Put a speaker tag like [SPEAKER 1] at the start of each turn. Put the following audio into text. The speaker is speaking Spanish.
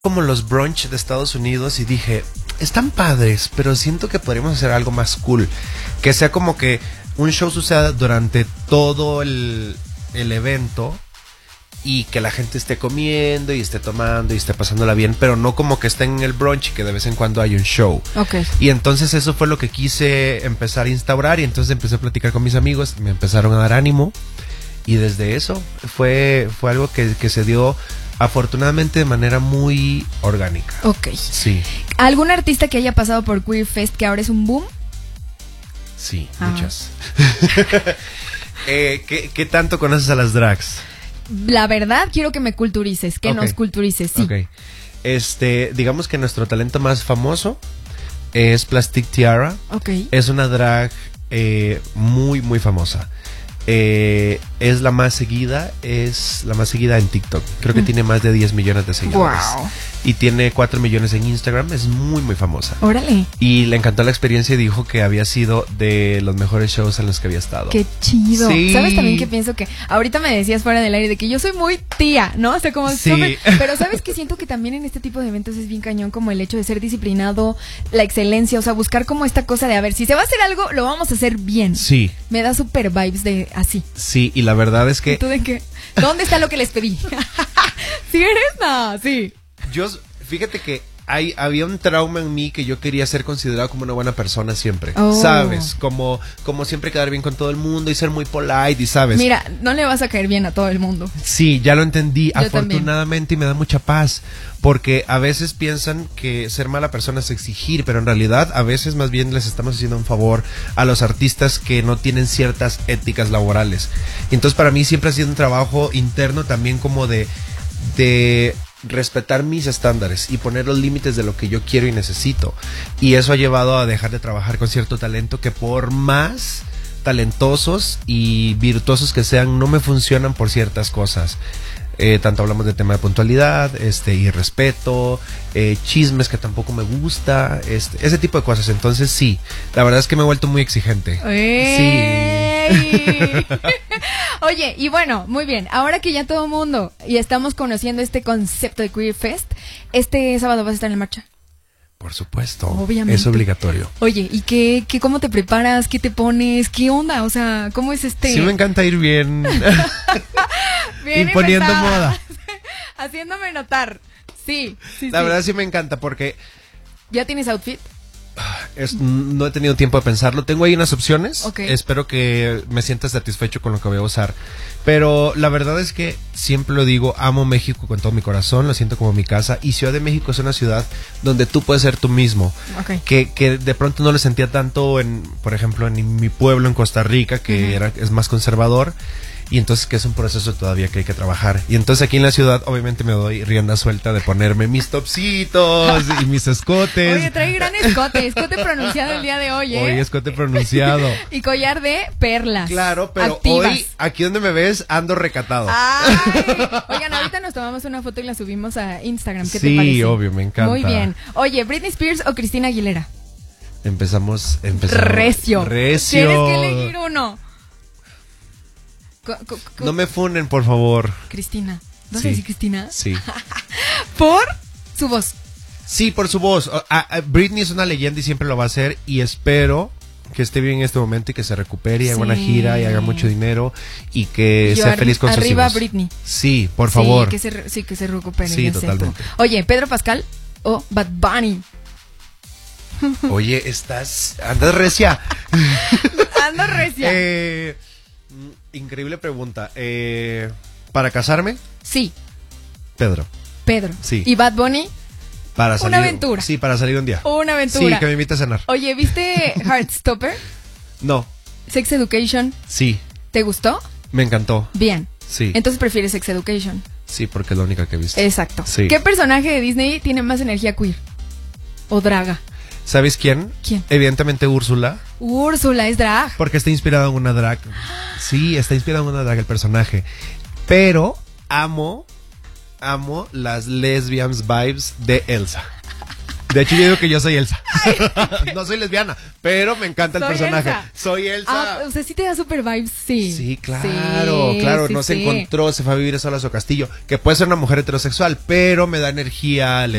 [SPEAKER 1] como los brunch de Estados Unidos y dije, están padres, pero siento que podríamos hacer algo más cool. Que sea como que un show suceda durante todo el evento y que la gente esté comiendo y esté tomando y esté pasándola bien, pero no como que estén en el brunch y que de vez en cuando hay un show.
[SPEAKER 2] Okay.
[SPEAKER 1] Y entonces eso fue lo que quise empezar a instaurar y entonces empecé a platicar con mis amigos, me empezaron a dar ánimo y desde eso fue algo que se dio afortunadamente de manera muy orgánica.
[SPEAKER 2] Ok.
[SPEAKER 1] Sí.
[SPEAKER 2] ¿Algún artista que haya pasado por Queer Fest que ahora es un boom?
[SPEAKER 1] Sí, muchas. ¿Qué tanto conoces a las drags?
[SPEAKER 2] La verdad, quiero que me culturices, que nos culturices, sí.
[SPEAKER 1] Ok. Digamos que nuestro talento más famoso es Plastic Tiara.
[SPEAKER 2] Ok.
[SPEAKER 1] Es una drag muy, muy famosa. Es la más seguida en TikTok. Creo que tiene más de 10 millones de seguidores.
[SPEAKER 2] Wow.
[SPEAKER 1] Y tiene 4 millones en Instagram. Es muy, muy famosa.
[SPEAKER 2] Órale.
[SPEAKER 1] Y le encantó la experiencia y dijo que había sido de los mejores shows en los que había estado.
[SPEAKER 2] Qué chido.
[SPEAKER 1] Sí.
[SPEAKER 2] ¿Sabes también que pienso que ahorita me decías fuera del aire de que yo soy muy tía, ¿no? O sea, como
[SPEAKER 1] sí.
[SPEAKER 2] Pero ¿sabes que siento que también en este tipo de eventos es bien cañón como el hecho de ser disciplinado, la excelencia, o sea, buscar como esta cosa de, a ver, si se va a hacer algo, lo vamos a hacer bien.
[SPEAKER 1] Sí.
[SPEAKER 2] Me da super vibes de así.
[SPEAKER 1] Sí, y la verdad es que...
[SPEAKER 2] ¿Y tú de qué? ¿Dónde está lo que les pedí? ¿Sí eres? No, sí.
[SPEAKER 1] Fíjate que había un trauma en mí que yo quería ser considerado como una buena persona siempre.
[SPEAKER 2] Oh.
[SPEAKER 1] ¿Sabes? Como siempre quedar bien con todo el mundo y ser muy polite y ¿sabes?
[SPEAKER 2] Mira, no le vas a caer bien a todo el mundo.
[SPEAKER 1] Sí, ya lo entendí
[SPEAKER 2] Yo
[SPEAKER 1] afortunadamente
[SPEAKER 2] también.
[SPEAKER 1] Y me da mucha paz. Porque a veces piensan que ser mala persona es exigir, pero en realidad a veces más bien les estamos haciendo un favor a los artistas que no tienen ciertas éticas laborales. Y entonces para mí siempre ha sido un trabajo interno también como de respetar mis estándares y poner los límites de lo que yo quiero y necesito. Y eso ha llevado a dejar de trabajar con cierto talento que por más talentosos y virtuosos que sean, no me funcionan por ciertas cosas. Tanto hablamos de tema de puntualidad, y respeto, chismes que tampoco me gusta, ese tipo de cosas. Entonces sí, la verdad es que me he vuelto muy exigente.
[SPEAKER 2] ¡Ey! Sí. Oye, y bueno, muy bien, ahora que ya todo el mundo y estamos conociendo este concepto de Queer Fest, este sábado vas a estar en la marcha.
[SPEAKER 1] Por supuesto,
[SPEAKER 2] obviamente.
[SPEAKER 1] Es obligatorio.
[SPEAKER 2] Oye, ¿y cómo te preparas? ¿Qué te pones? ¿Qué onda? O sea, ¿cómo es este?
[SPEAKER 1] Sí me encanta ir bien,
[SPEAKER 2] bien
[SPEAKER 1] imponiendo moda.
[SPEAKER 2] Haciéndome notar. Sí.
[SPEAKER 1] La verdad sí me encanta porque...
[SPEAKER 2] ¿Ya tienes outfit?
[SPEAKER 1] No he tenido tiempo de pensarlo. Tengo ahí unas opciones.
[SPEAKER 2] Okay.
[SPEAKER 1] Espero que me sienta satisfecho con lo que voy a usar. Pero la verdad es que siempre lo digo, amo México con todo mi corazón, lo siento como mi casa. Y Ciudad de México es una ciudad donde tú puedes ser tú mismo.
[SPEAKER 2] Okay.
[SPEAKER 1] Que de pronto no lo sentía tanto por ejemplo, en mi pueblo, en Costa Rica, que es más conservador. Y entonces que es un proceso todavía que hay que trabajar. Y entonces aquí en la ciudad obviamente me doy rienda suelta de ponerme mis topsitos y mis escotes.
[SPEAKER 2] Oye, trae gran escote pronunciado el día de hoy, ¿eh?
[SPEAKER 1] Hoy escote pronunciado.
[SPEAKER 2] Y collar de perlas.
[SPEAKER 1] Claro, pero
[SPEAKER 2] activas.
[SPEAKER 1] Hoy, aquí donde me ves, ando recatado.
[SPEAKER 2] Ay. Oigan, ahorita nos tomamos una foto y la subimos a Instagram. ¿Qué te parece?
[SPEAKER 1] Sí, obvio, me encanta.
[SPEAKER 2] Muy bien. Oye, ¿Britney Spears o Cristina Aguilera?
[SPEAKER 1] Empezamos.
[SPEAKER 2] Recio. Tienes que elegir uno.
[SPEAKER 1] No me funen, por favor.
[SPEAKER 2] Cristina. ¿Vas a decir Cristina?
[SPEAKER 1] Sí.
[SPEAKER 2] ¿Por su voz?
[SPEAKER 1] Sí, por su voz. Britney es una leyenda y siempre lo va a hacer. Y espero que esté bien en este momento y que se recupere y haga una gira y haga mucho dinero y que sea feliz con sus hijos.
[SPEAKER 2] Arriba Britney.
[SPEAKER 1] Sí, por favor.
[SPEAKER 2] Que se recupere.
[SPEAKER 1] Sí, totalmente.
[SPEAKER 2] Oye, ¿Pedro Pascal o Bad Bunny?
[SPEAKER 1] Oye, andas recia.
[SPEAKER 2] Ando recia.
[SPEAKER 1] Increíble pregunta. ¿Para casarme?
[SPEAKER 2] Sí.
[SPEAKER 1] Pedro. Sí.
[SPEAKER 2] ¿Y Bad Bunny?
[SPEAKER 1] Para salir.
[SPEAKER 2] Una aventura.
[SPEAKER 1] Sí, para salir un día.
[SPEAKER 2] Una aventura.
[SPEAKER 1] Sí, que me invite a cenar.
[SPEAKER 2] Oye, ¿viste Heartstopper?
[SPEAKER 1] No.
[SPEAKER 2] Sex Education.
[SPEAKER 1] Sí.
[SPEAKER 2] ¿Te gustó?
[SPEAKER 1] Me encantó.
[SPEAKER 2] Bien.
[SPEAKER 1] Sí.
[SPEAKER 2] Entonces prefieres Sex Education.
[SPEAKER 1] Sí, porque es la única que he visto.
[SPEAKER 2] Exacto.
[SPEAKER 1] Sí.
[SPEAKER 2] ¿Qué personaje de Disney tiene más energía queer? ¿O draga?
[SPEAKER 1] ¿Sabes quién?
[SPEAKER 2] ¿Quién?
[SPEAKER 1] Evidentemente Úrsula.
[SPEAKER 2] Úrsula es drag.
[SPEAKER 1] Porque está inspirado en una drag. Sí, está inspirado en una drag el personaje. Pero amo las lesbians vibes de Elsa. De hecho, yo digo que yo soy Elsa. No soy lesbiana, pero me encanta el
[SPEAKER 2] Soy
[SPEAKER 1] personaje.
[SPEAKER 2] Elsa.
[SPEAKER 1] Soy Elsa.
[SPEAKER 2] O sea, sí te da super vibes, sí.
[SPEAKER 1] Sí, claro, claro.
[SPEAKER 2] Sí,
[SPEAKER 1] No se
[SPEAKER 2] sí.
[SPEAKER 1] encontró, se fue a vivir sola a su castillo. Que puede ser una mujer heterosexual, pero me da energía,